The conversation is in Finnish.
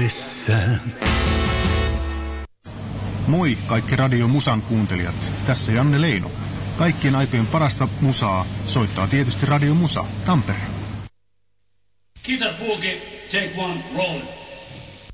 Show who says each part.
Speaker 1: edessään.
Speaker 2: Moi kaikki Radio Musan kuuntelijat. Tässä Janne Leino. Kaikkien aikojen parasta musaa soittaa tietysti Radio Musa, Tampere.
Speaker 3: Kitarpuuki, take one, roll it.